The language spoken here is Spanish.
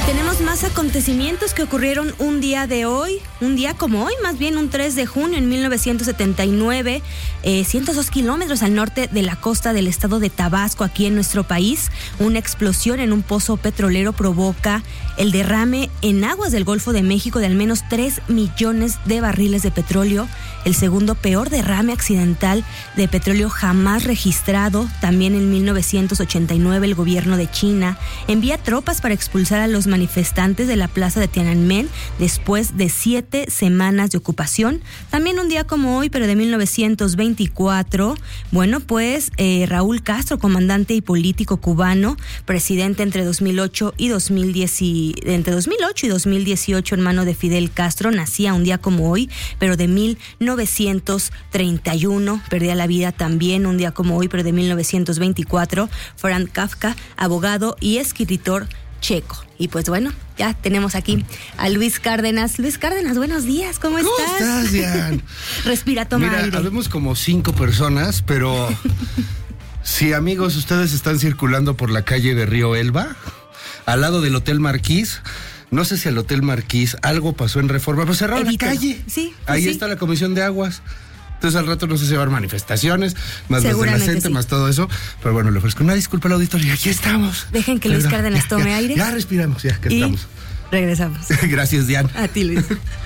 Tenemos más acontecimientos que ocurrieron un día como hoy, más bien un 3 de junio en 1979, 102 kilómetros al norte de la costa del estado de Tabasco, aquí en nuestro país. Una explosión en un pozo petrolero provoca el derrame en aguas del Golfo de México de al menos 3 millones de barriles de petróleo, el segundo peor derrame accidental de petróleo jamás registrado. También en 1989 el gobierno de China envía tropas para expulsar a los manifestantes de la plaza de Tiananmen después de 7 semanas de ocupación. También un día como hoy, pero de 1924, Raúl Castro, comandante y político cubano, presidente entre 2008 y 2018 en mano de Fidel Castro, nacía un día como hoy, pero de 1931, perdía la vida también un día como hoy, pero de 1924, Franz Kafka, abogado y escritor checo. Y pues bueno, ya tenemos aquí a Luis Cárdenas. Luis Cárdenas, buenos días, ¿cómo estás? ¿Cómo estás, Dian? Respira, toma aire. Habemos como 5 personas, pero si amigos, ustedes están circulando por la calle de Río Elba, al lado del Hotel Marquís. No sé si al Hotel Marquís algo pasó en Reforma, pero cerraron la calle. Sí. Ahí está la Comisión de Aguas. Entonces al rato no sé si va a haber manifestaciones, más las de la gente, sí, más todo eso. Pero bueno, le ofrezco una disculpa al auditorio. Aquí estamos. Dejen que Luis Cárdenas tome aire. Ya respiramos, ya que estamos. Regresamos. Gracias, Diana. A ti, Luis.